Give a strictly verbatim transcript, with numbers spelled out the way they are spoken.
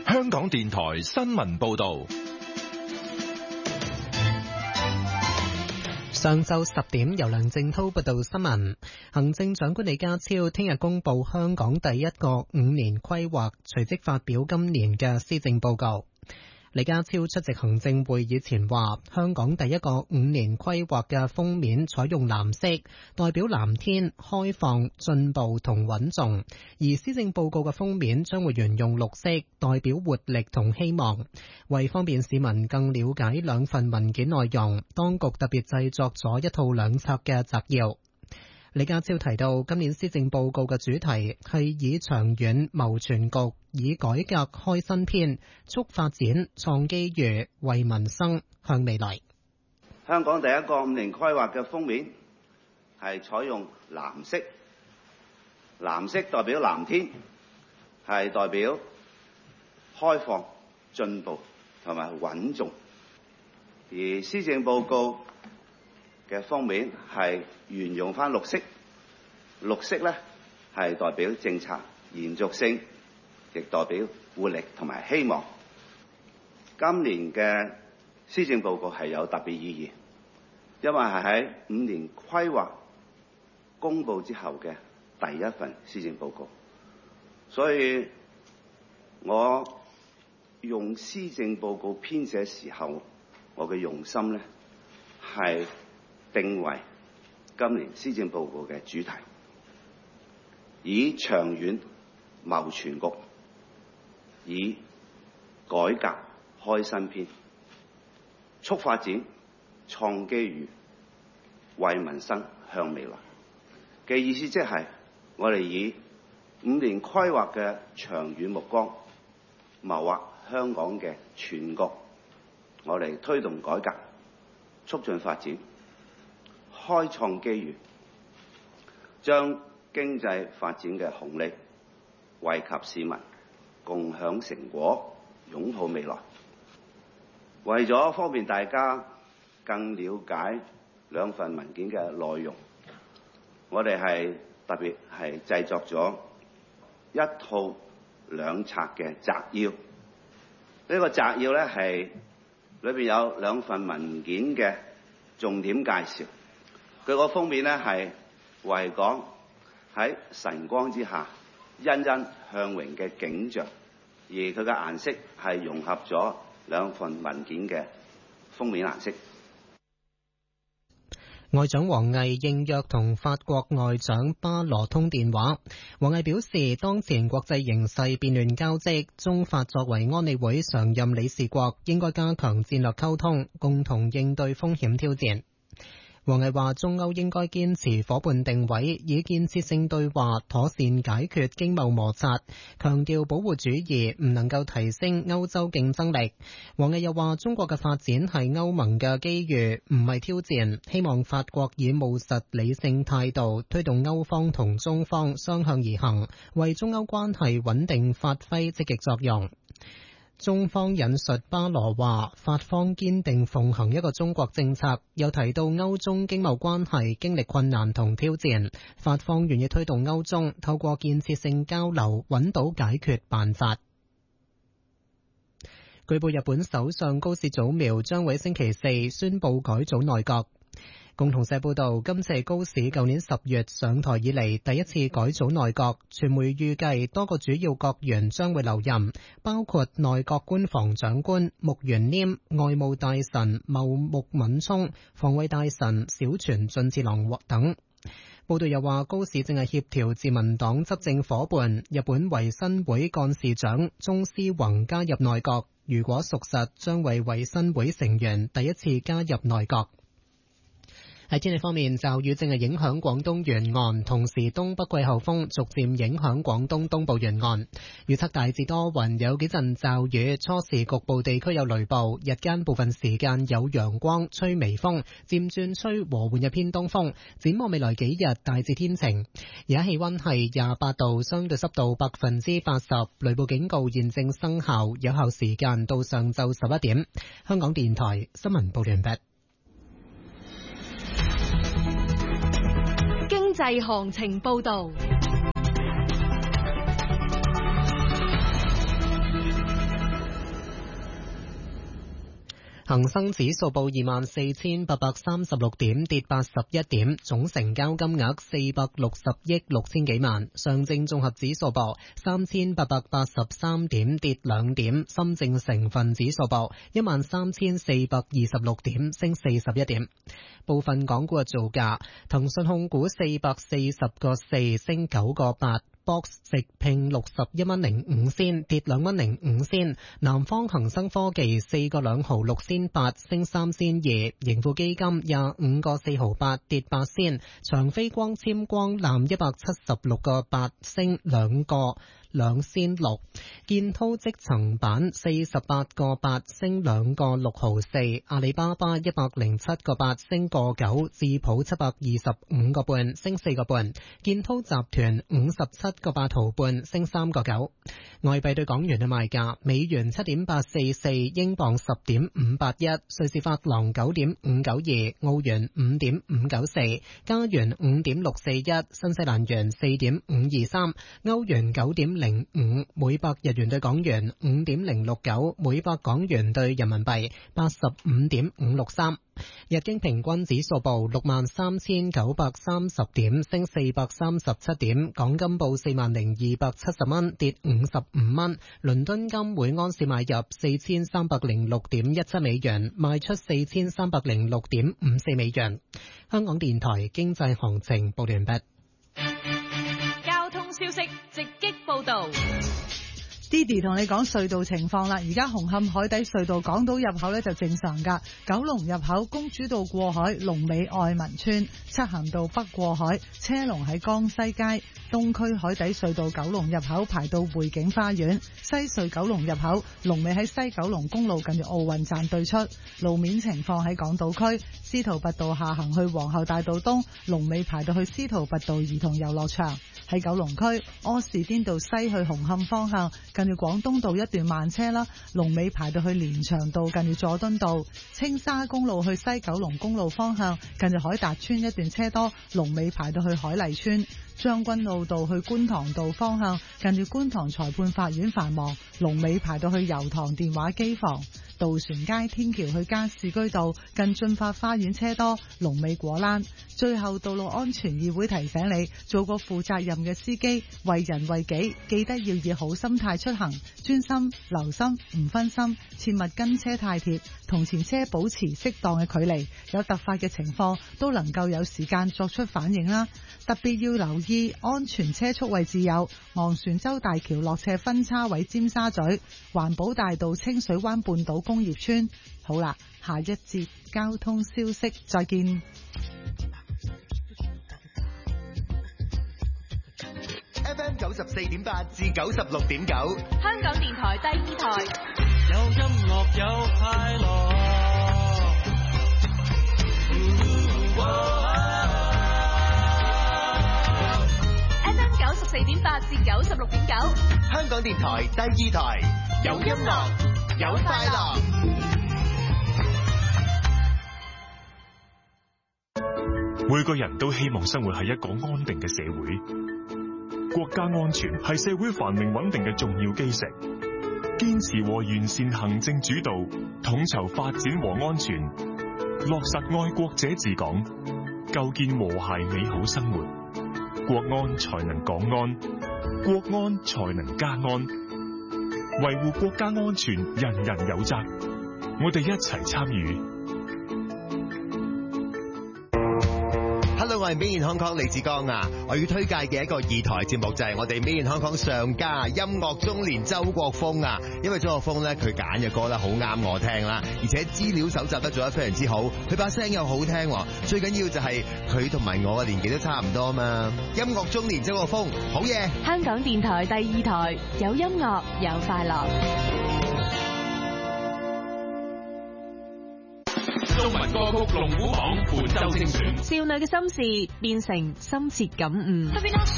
香港電台新聞報道。 上晝十點，由梁正濤報道新聞。行政長官李家超聽日公布香港第一個五年規劃，隨即發表今年嘅施政報告。李家超出席行政會議前話，香港第一個五年規劃嘅封面採用藍色，代表藍天、開放、進步同穩重；而施政報告嘅封面將會沿用綠色，代表活力同希望。為方便市民更了解兩份文件內容，當局特別製作咗一套兩冊嘅摘要。李家超提到，今年施政報告嘅主題係以長遠謀全局，以改革開新篇，促發展、創機遇，為民生向未來。 香港第一個五年規劃嘅封面係採用藍色，藍色代表藍天，係代表開放、進步同埋穩重。而施政報告嘅封面係沿用翻綠色，綠色咧係代表政策延續性，亦代表活力同埋希望。今年嘅施政報告係有特別意義，因為係喺五年規劃公佈之後嘅第一份施政報告，所以我用施政報告編寫時候，我嘅用心咧係定為今年施政報告嘅主題，以長遠謀全局，以改革開新篇，促發展、創機遇，為民生向未來嘅意思，即係我哋以五年規劃嘅長遠目光，謀劃香港嘅全局，我哋推動改革，促進發展，開創機遇，將經濟發展嘅紅利惠及市民，共享成果，擁抱未來。為咗方便大家更了解兩份文件嘅內容，我哋係特別係製作咗一套兩冊嘅摘要。呢、這個摘要咧係裏邊有兩份文件嘅重點介紹。佢個封面咧係為講喺晨光之下欣欣向榮嘅景象，而佢嘅顏色係融合咗兩份文件嘅封面顏色。 外長王毅應約同法國外長巴羅通電話。王毅表示，當前國際形勢變亂交織，中法作為安理會常任理事國，應該加強戰略溝通，共同應對風險挑戰。王毅話，中歐應該堅持伙伴定位，以建設性對話妥善解決經貿摩擦，強調保護主義唔能夠提升歐洲競爭力。王毅又話，中國嘅發展係歐盟嘅機遇，唔係挑戰，希望法國以務實理性態度推動歐方同中方相向而行，為中歐關係穩定發揮積極作用。中方引述巴羅話，法方堅定奉行一個中國政策，又提到歐中經貿關係經歷困難同挑戰，法方願意推動歐中透過建設性交流揾到解決辦法。據報日本首相高市早苗將會星期四宣布改組內閣。共同社報道，今次係高市舊年十月上台以嚟第一次改組內閣，傳媒預計多個主要閣員將會留任，包括內閣官房長官木原稔、外務大臣茂木敏充、防衛大臣小泉進次郎等。報道又話，高市正係協調自民黨執政夥伴日本維新會幹事長中司宏加入內閣，如果屬實，將為維新會成員第一次加入內閣。喺天氣方面，驟雨正係影響廣東沿岸，同時東北季候風逐漸影響廣東東部沿岸。預測大致多雲，有幾陣驟雨，初時局部地區有雷暴，日間部分時間有陽光，吹微風，漸轉吹和緩嘅偏東風。展望未來幾日，大致天晴。而家氣溫係廿八度，相對濕度百分之八十，雷暴警告現正生效，有效時間到上晝十一點。香港電台新聞報完畢。 經濟行情報道。 恒生指數報二萬四千八百三十六點，跌八十一點，總成交金額四百六十億六千幾萬。上證綜合指數報三千八百八十三點，跌兩點。深證成分指數報一萬三千四百二十六點，升四十一點。部分港股嘅造價，騰訊控股四百四十個四，升九個八。Box 直拼六十一蚊零五仙，跌兩蚊零五仙。南方恒生科技四個兩毫六仙八，升三仙二。盈富基金廿五個四毫八，跌八仙。長飛光纖光纜一百七十六個八，升兩個兩仙六。建滔積層板四十八個八，升兩個六毫四。阿里巴巴一百零七個八，升個九。智普七百二十五個半，升四個半。建滔集團五十七個八毫半，升三個九。外幣對港元嘅賣價：美元七點八四四，英鎊十點五八一，瑞士法郎九點五九二，澳元五點五九四，加元五點六四一，新西蘭元四點五二三，歐元九點零五，每百日元對港元五點零六九，每百港元對人民幣八十五點五六三。日經平均指數報六萬三千九百三十點，升四百三十七點。港金報四萬零二百七十蚊，跌五十五蚊。倫敦金每安士買入四千三百零六點一七美元，賣出四千三百零六點五四美元。香港電台經濟行情報完畢。 交通消息直擊報道。 Didi 同你講隧道情況啦，而家紅磡海底隧道港島入口咧就正常噶，九龍入口公主道過海，龍尾愛民村，漆咸道北過海，車龍喺江西街，東區海底隧道九龍入口排到匯景花園，西隧九龍入口龍尾喺西九龍公路近住奧運站對出。路面情況喺港島區，司徒拔道下行去皇后大道東，龍尾排到去司徒拔道兒童遊樂場。喺九龍區柯士甸道西去紅磡方向，近住廣東道一段慢車啦，龍尾排到去連翔道近住佐敦道。青沙公路去西九龍公路方向，近住海達村一段車多，龍尾排到去海麗村。將軍澳道去觀塘道方向，近住觀塘裁判法院繁忙，龍尾排到去油塘電話機房。渡船街天橋去加士居道近駿發花園車多，龍尾果欄。最後，道路安全議會提醒你，做個負責任嘅司機，為人為己，記得要以好心態出行，專心留心唔分心，切勿跟車太貼，同前車保持適當嘅距離，有突發嘅情況都能夠有時間作出反應啦。特別要留意安全車速位置有昂船洲大橋落斜分叉位尖沙咀、環保大道清水灣半島工業村。好啦，下一節交通消息再見。 F M 九十四點八至九十六點九， 香港電台第二台， 有音樂有快樂。 F M 九十四點八至九十六點九， 香港電台第二台，有音樂有快樂。 每個人都希望生活喺一個安定嘅社會。國家安全係社會繁榮穩定嘅重要基石，堅持和完善行政主導，統籌發展和安全，落實愛國者治港，構建和諧美好生活，國安才能港安，國安才能家安。維護國家安全，人人有責，我哋一齊參與。 Hello， 我係 Made in Hong Kong 李志剛啊！我要推介嘅一個二台節目就係我哋 Made in Hong Kong 上家音樂中年周國峰啊！因為周國峰咧佢揀嘅歌咧好啱我聽啦，而且資料搜集得做得非常之好，佢把聲又好聽，最緊要就係佢同埋我嘅年紀都差唔多嘛！音樂中年周國峰，好嘢！ 香港電台第二台，有音樂有快樂。 中文歌曲龍虎榜本周精選， 少女嘅心事變成深切感悟。